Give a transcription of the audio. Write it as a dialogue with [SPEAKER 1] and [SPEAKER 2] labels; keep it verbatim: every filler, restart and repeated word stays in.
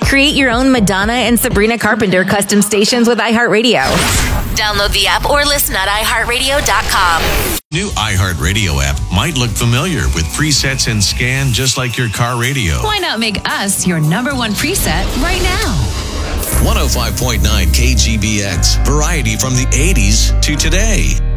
[SPEAKER 1] Create your own Madonna and Sabrina Carpenter custom stations with iHeartRadio. Download the app or listen at i heart radio dot com.
[SPEAKER 2] New iHeartRadio app might look familiar with presets and scan just like your car radio.
[SPEAKER 3] Why not make us your number one preset right now?
[SPEAKER 2] one oh five point nine K G B X. Variety from the eighties to today.